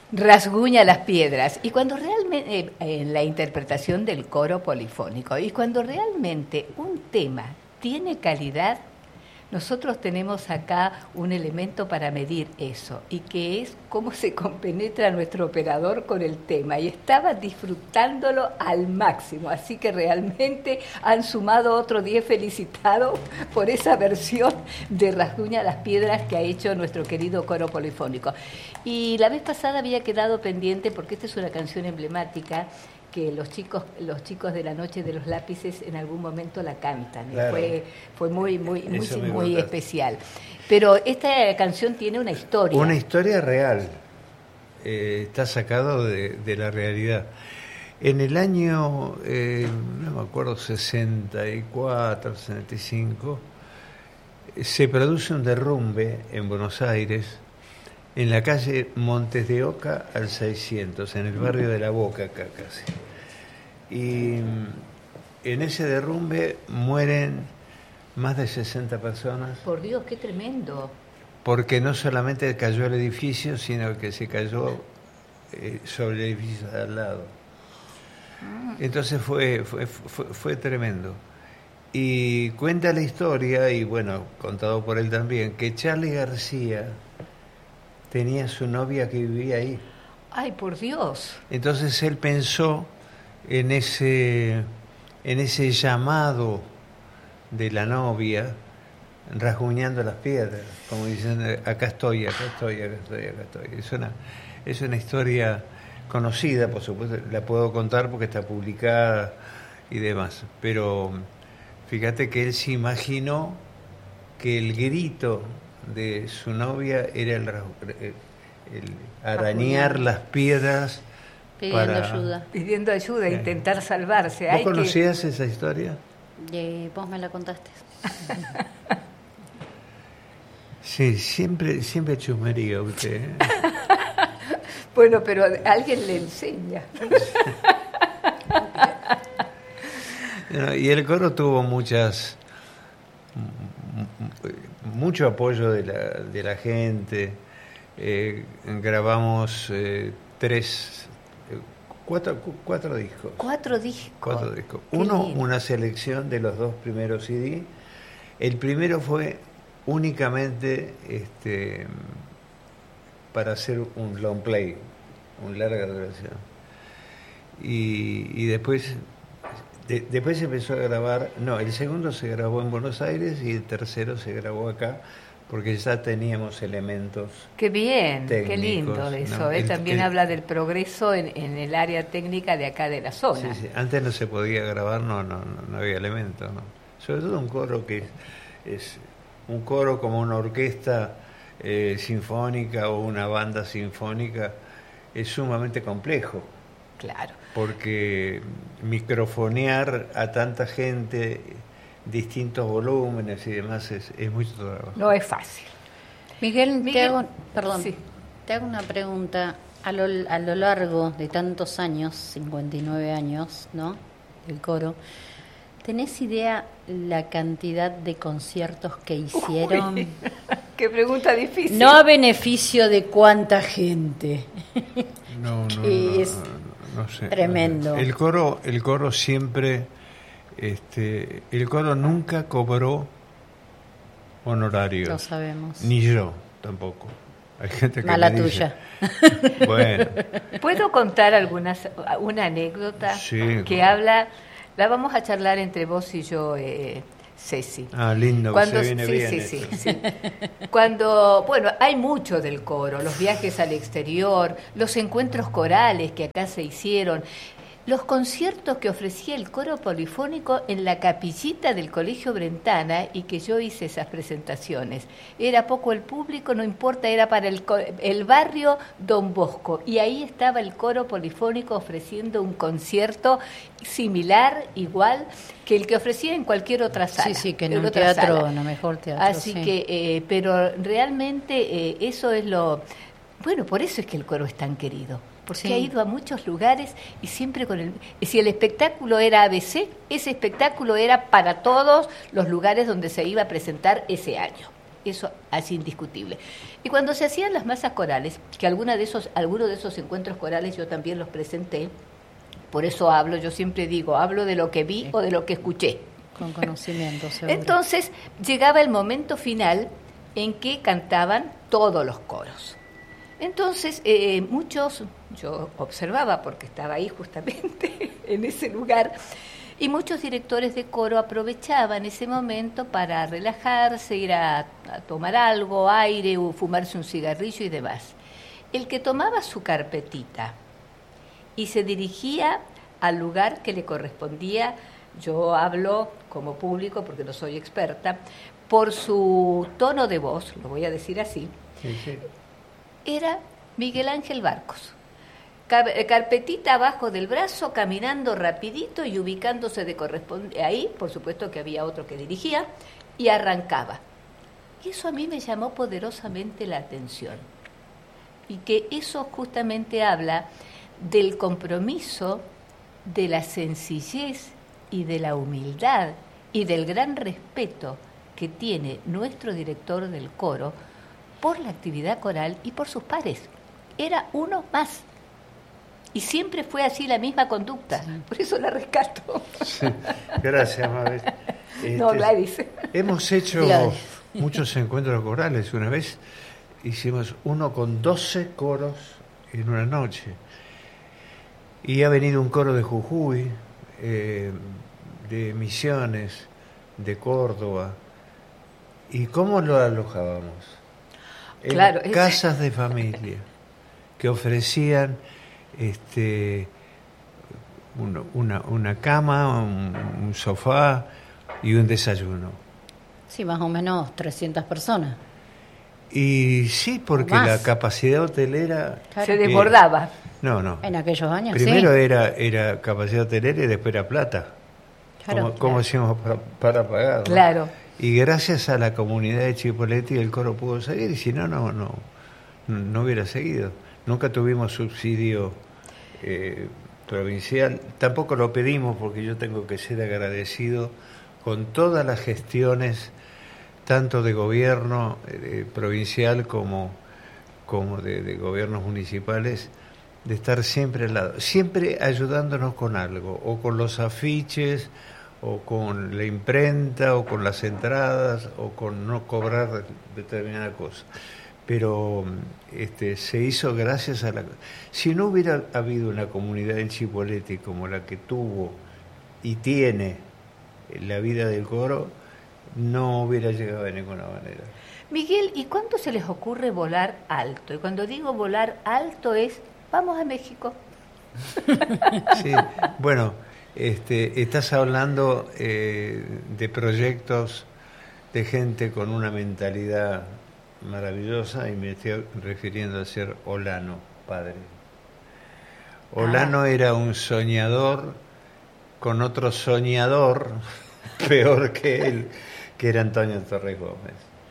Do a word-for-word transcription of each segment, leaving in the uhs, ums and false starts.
Rasguña las piedras. Y cuando realmente, eh, en la interpretación del coro polifónico, y cuando realmente un tema tiene calidad, nosotros tenemos acá un elemento para medir eso, y que es cómo se compenetra nuestro operador con el tema, y estaba disfrutándolo al máximo, así que realmente han sumado otro diez felicitados por esa versión de Rasguña las piedras que ha hecho nuestro querido coro polifónico. Y la vez pasada había quedado pendiente, porque esta es una canción emblemática, que los chicos los chicos de la Noche de los Lápices en algún momento la cantan. Claro. Fue fue muy muy muy, Eso me muy gusta. especial. Pero esta canción tiene una historia. Una historia real. Eh, está sacado de, de la realidad. En el año, eh, no me acuerdo, sesenta y cuatro, sesenta y cinco, se produce un derrumbe en Buenos Aires, en la calle Montes de Oca al seiscientos, en el barrio de La Boca, acá casi. Y en ese derrumbe mueren más de sesenta personas, Por Dios, qué tremendo. porque no solamente cayó el edificio, sino que se cayó eh, sobre el edificio de al lado. Entonces fue, fue, fue, fue tremendo. Y cuenta la historia, y bueno, contado por él también, que Charly García tenía su novia que vivía ahí. Ay, por Dios. Entonces él pensó en ese, en ese llamado de la novia, rasguñando las piedras, como diciendo, acá estoy, acá estoy, acá estoy, acá estoy. Es una, es una historia conocida, por supuesto, la puedo contar porque está publicada y demás, pero fíjate que él se imaginó que el grito de su novia era el, el, el arañar las piedras pidiendo para... ayuda. Pidiendo ayuda, Eh. intentar salvarse. ¿Vos Hay conocías que... esa historia? Eh, vos me la contaste. Sí, siempre, siempre chusmería usted. ¿eh? Bueno, pero alguien le enseña. No, y el coro tuvo muchas mucho apoyo de la, de la gente. Eh, grabamos eh, tres eh, cuatro, cuatro discos Cuatro discos. cuatro discos Qué uno lindo. una selección de los dos primeros C D. El primero fue únicamente este para hacer un long play, un larga duración, y, y después de, después se empezó a grabar. No, el segundo se grabó en Buenos Aires y el tercero se grabó acá, porque ya teníamos elementos. Qué bien, técnicos, qué lindo eso. ¿no? ¿eh? El- También el- habla del progreso en, en el área técnica de acá de la zona. Sí, sí. Antes no se podía grabar, no, no, no, no había elementos, ¿no? Sobre todo un coro que es, es un coro como una orquesta eh, sinfónica o una banda sinfónica, es sumamente complejo, Claro. porque microfonear a tanta gente, distintos volúmenes y demás, es, es mucho trabajo. No es fácil. Miguel, te Miguel, hago, perdón, sí. te hago una pregunta. A lo, a lo largo de tantos años, cincuenta y nueve años, ¿no?, del coro, ¿tenés idea la cantidad de conciertos que hicieron? Uy, qué pregunta difícil. No a beneficio de cuánta gente. No, no, que no, es no, no sé. tremendo. El coro, el coro siempre, este, el coro nunca cobró honorarios. Lo sabemos. Ni yo tampoco. Hay gente que Mala me dice, tuya. Bueno, ¿Puedo contar algunas una anécdota Sí. que habla? La vamos a charlar entre vos y yo, eh, Ceci. ah, lindo, que Cuando, se viene sí, bien sí, esto. sí, sí. Cuando, bueno, hay mucho del coro, los viajes al exterior, los encuentros corales que acá se hicieron, los conciertos que ofrecía el coro polifónico en la capillita del Colegio Brentana, y que yo hice esas presentaciones. Era poco el público, no importa, era para el, co- el barrio Don Bosco, y ahí estaba el coro polifónico ofreciendo un concierto similar, igual, que el que ofrecía en cualquier otra sala. Sí, sí, que en un otra teatro, sala. en el mejor teatro. Así sí. que, eh, pero realmente eh, eso es lo... Bueno, por eso es que el coro es tan querido, porque Sí. ha ido a muchos lugares y siempre con el... Si el espectáculo era A B C, ese espectáculo era para todos los lugares donde se iba a presentar ese año. eso es indiscutible. Y cuando se hacían las masas corales, que alguna de esos, algunos de esos encuentros corales yo también los presenté, por eso hablo, yo siempre digo, hablo de lo que vi o de lo que escuché. Con conocimiento, seguro. Entonces llegaba el momento final en que cantaban todos los coros. Entonces eh, muchos, yo observaba porque estaba ahí justamente en ese lugar, y muchos directores de coro aprovechaban ese momento para relajarse, ir a, a tomar algo, aire, o fumarse un cigarrillo y demás. El que tomaba su carpetita y se dirigía al lugar que le correspondía, yo hablo como público porque no soy experta, por su tono de voz, lo voy a decir así, Sí, sí. era Miguel Ángel Barcos. Carpetita abajo del brazo, caminando rapidito y ubicándose de corresponde ahí, por supuesto que había otro que dirigía, y arrancaba. Y eso a mí me llamó poderosamente la atención. Y que eso justamente habla del compromiso, de la sencillez y de la humildad y del gran respeto que tiene nuestro director del coro por la actividad coral y por sus pares. Era uno más. Y siempre fue así la misma conducta. Sí. Por eso la rescato. Sí. Gracias, Mabel. Este, no, Gladys. Hemos hecho Gladys. muchos encuentros corales. Una vez hicimos uno con doce coros en una noche. Y ha venido un coro de Jujuy, eh, de Misiones, de Córdoba. ¿Y cómo lo alojábamos? En claro, casas de familia que ofrecían este una, una, una cama, un, un sofá y un desayuno. Sí, más o menos trescientas personas. Y sí, porque la capacidad hotelera... Claro. Se desbordaba. Eh, no, no. En aquellos años, Primero sí. era, era capacidad hotelera y después era plata. Claro, ¿Cómo, claro. cómo hacíamos para, para pagar? ¿no? Claro. Y gracias a la comunidad de Chipoleti el coro pudo seguir, y si no, no, no, no hubiera seguido. Nunca tuvimos subsidio eh, provincial, tampoco lo pedimos porque yo tengo que ser agradecido con todas las gestiones, tanto de gobierno eh, provincial como, como de, de gobiernos municipales, de estar siempre al lado, siempre ayudándonos con algo, o con los afiches, o con la imprenta, o con las entradas, o con no cobrar determinada cosa. Pero este, se hizo gracias a la... Si no hubiera habido una comunidad en Chipoleti como la que tuvo y tiene la vida del coro, no hubiera llegado de ninguna manera. Miguel, ¿y cuándo se les ocurre volar alto? Y cuando digo volar alto es, vamos a México. Sí, bueno, este, estás hablando eh, de proyectos de gente con una mentalidad maravillosa, y me estoy refiriendo a ser Olano, padre. Olano ah. era un soñador con otro soñador peor que él, que era Antonio Torres Gómez.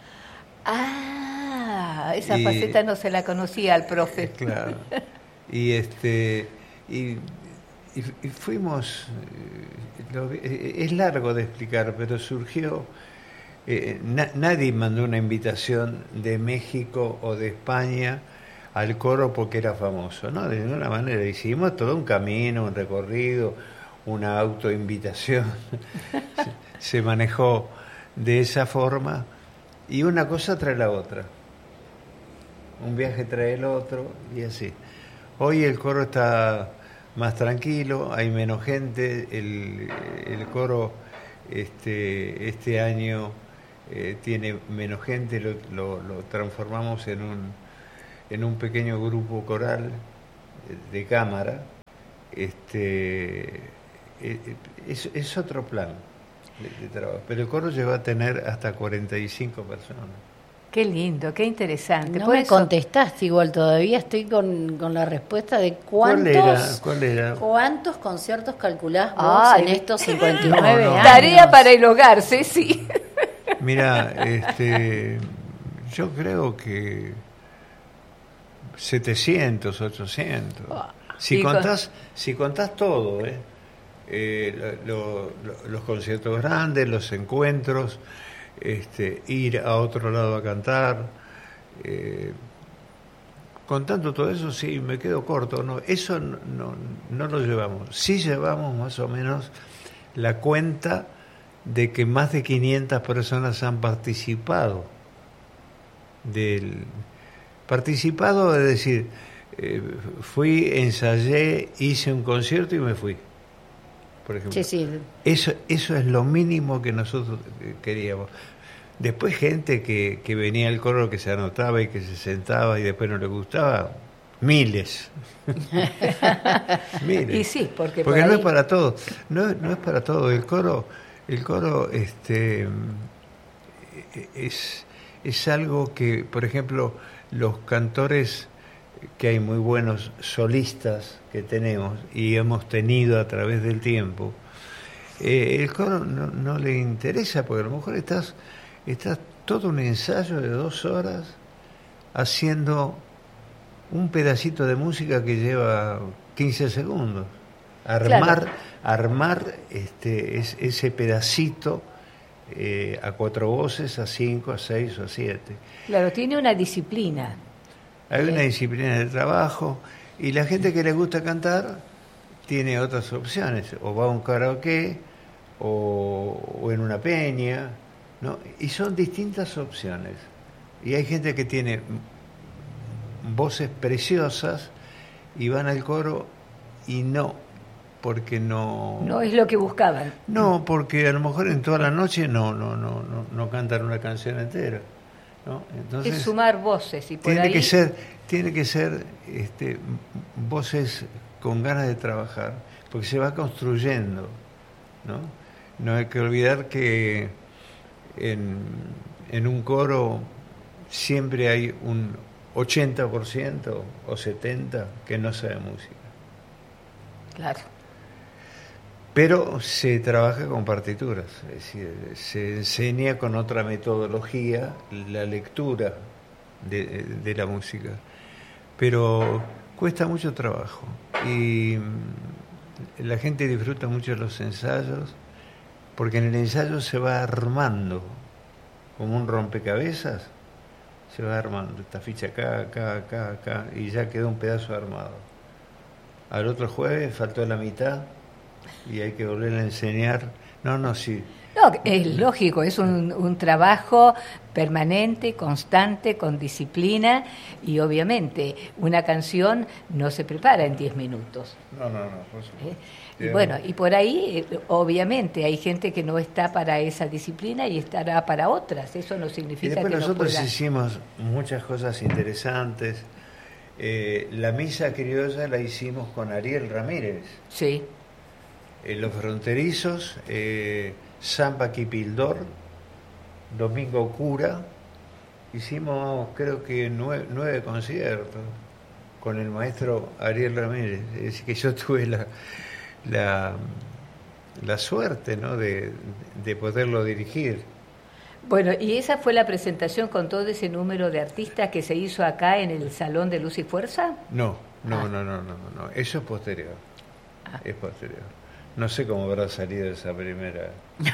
Ah, esa y, faceta no se la conocía al profe. Claro. Y este y, y, y fuimos, lo, es largo de explicar, pero surgió, eh, na, nadie mandó una invitación de México o de España al coro porque era famoso, no, de ninguna manera. Hicimos todo un camino, un recorrido, una autoinvitación. se, se manejó de esa forma, y una cosa trae la otra, un viaje trae el otro, y así. Hoy el coro está más tranquilo, hay menos gente, el, el coro este, este año eh, tiene menos gente, lo, lo, lo transformamos en un, en un pequeño grupo coral de, de cámara. Este, es, es otro plan de, de trabajo, pero el coro llegó a tener hasta cuarenta y cinco personas. Qué lindo, qué interesante. No Por me eso... contestaste igual, todavía estoy con, con la respuesta de cuántos, ¿Cuál era? ¿Cuál era? ¿Cuántos conciertos calculás vos Ay, en estos cincuenta y nueve no, no. años? Tarea para el hogar, Ceci. Mira, este, yo creo que setecientos, ochocientos. Oh, si contás, con... si contás todo, ¿eh? Eh, lo, lo, los conciertos grandes, los encuentros, este, ir a otro lado a cantar. Eh, contando todo eso, sí, me quedo corto. No, eso no, no, no lo llevamos. Sí llevamos más o menos la cuenta de que más de quinientas personas han participado del participado, es decir, eh, fui, ensayé, hice un concierto y me fui, por ejemplo. Sí, sí. Eso, eso es lo mínimo que nosotros queríamos. Después gente que, que venía al coro, que se anotaba y que se sentaba y después no le gustaba, miles. miles. Y sí, porque, porque por no ahí... es para todo, no, no es para todo. El coro, el coro, este, es, es algo que, por ejemplo, los cantores, que hay muy buenos solistas que tenemos y hemos tenido a través del tiempo, eh, el coro no, no le interesa, porque a lo mejor estás, estás todo un ensayo de dos horas haciendo un pedacito de música que lleva quince segundos. Armar, claro. armar este, es, ese pedacito eh, a cuatro voces, a cinco, a seis o a siete. Claro, tiene una disciplina. Hay una disciplina de trabajo y la gente que le gusta cantar tiene otras opciones, o va a un karaoke o, o en una peña, ¿no? Y son distintas opciones. Y hay gente que tiene voces preciosas y van al coro y no, porque no... No es lo que buscaban. No, porque a lo mejor en toda la noche no, no, no, no, no cantan una canción entera, ¿no? Entonces, es sumar voces y por tiene ahí... que ser, tiene que ser este, voces con ganas de trabajar, porque se va construyendo, ¿no? No hay que olvidar que en, en un coro siempre hay un ochenta por ciento o setenta por ciento que no sabe música. Claro. Pero se trabaja con partituras, es decir, se enseña con otra metodología la lectura de, de la música, pero cuesta mucho trabajo y la gente disfruta mucho los ensayos, porque en el ensayo se va armando como un rompecabezas, se va armando esta ficha acá, acá, acá, acá, y ya quedó un pedazo armado. Al otro jueves faltó la mitad y hay que volver a enseñar. No, no, sí. No, es lógico, es un, un trabajo permanente, constante, con disciplina, y obviamente una canción no se prepara en diez minutos. No, no, no, por supuesto. ¿Eh? Y bueno, y por ahí, obviamente, hay gente que no está para esa disciplina y estará para otras. Eso no significa y después que nosotros no pueda... hicimos muchas cosas interesantes. Eh, la misa criolla la hicimos con Ariel Ramírez. Sí. Eh, Los Fronterizos, eh, Samba Quipildor, Domingo Cura. Hicimos creo que nueve, nueve conciertos con el maestro Ariel Ramírez. Es decir, que yo tuve la, la, la suerte, ¿no?, de, de poderlo dirigir. Bueno, y esa fue la presentación con todo ese número de artistas que se hizo acá en el Salón de Luz y Fuerza. No, no, ah. no, no, no, no, eso es posterior. Ah. Es posterior. No sé cómo habrá salido esa primera.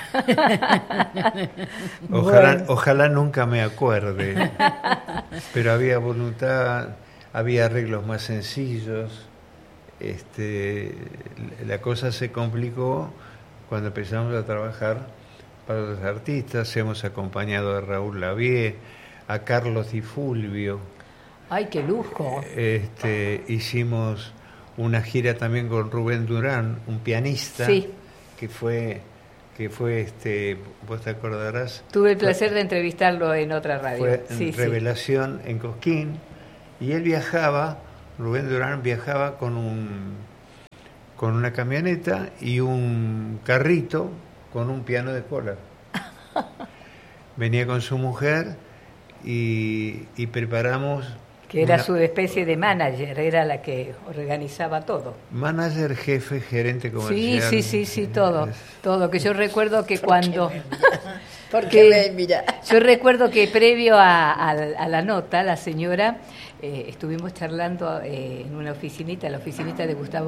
Ojalá, bueno. ojalá nunca me acuerde. Pero había voluntad, había arreglos más sencillos. Este, la cosa se complicó cuando empezamos a trabajar para los artistas. Hemos acompañado a Raúl Lavie, a Carlos Di Fulvio. ¡Ay, qué lujo! Este, hicimos una gira también con Rubén Durán, un pianista, sí. que fue, que fue este, vos te acordarás. Tuve el placer de entrevistarlo en otra radio. Fue sí, en Revelación sí. en Cosquín, y él viajaba, Rubén Durán viajaba con un, con una camioneta y un carrito con un piano de cola. Venía con su mujer y, y preparamos. Que era una, su especie de manager, era la que organizaba todo. Manager, jefe, gerente comercial. Sí, sí, sí, sí, todo, es... todo. Que yo recuerdo que cuando... Porque mira. Yo recuerdo que previo a, a, a la nota, la señora, eh, estuvimos charlando eh, en una oficinita, la oficinita de Gustavo Jorge Monti, y ella empezó a hablar de...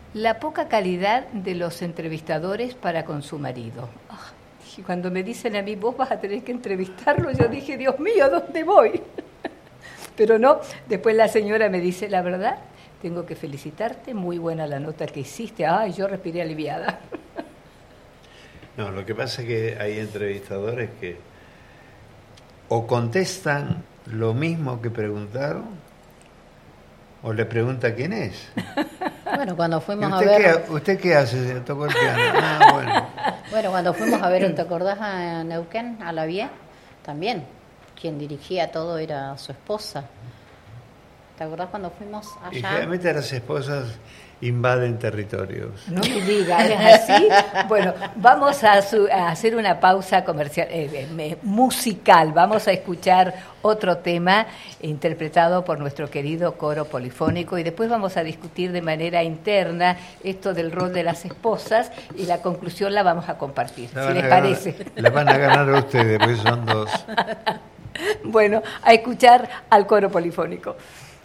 La poca calidad de los entrevistadores para con su marido. Ah, y cuando me dicen a mí, vos vas a tener que entrevistarlo, yo dije, Dios mío, ¿a dónde voy? Pero no, después la señora me dice, la verdad, tengo que felicitarte, muy buena la nota que hiciste. Ay, yo respiré aliviada. No, lo que pasa es que hay entrevistadores que o contestan lo mismo que preguntaron o le pregunta quién es. Bueno, cuando fuimos a usted ver... Qué, ¿Usted qué hace? ¿Se tocó el piano? Ah, bueno. Bueno, cuando fuimos a ver, ¿te acordás a Neuquén, a la Vie? También, quien dirigía todo era su esposa. ¿Te acordás cuando fuimos allá? Y generalmente las esposas invaden territorios. No me diga, ¿es así? Bueno, vamos a, su, a hacer una pausa comercial, eh, eh, musical. Vamos a escuchar otro tema interpretado por nuestro querido coro polifónico y después vamos a discutir de manera interna esto del rol de las esposas y la conclusión la vamos a compartir, La si les ganar, parece. La van a ganar a ustedes, pues son dos. Bueno, a escuchar al coro polifónico.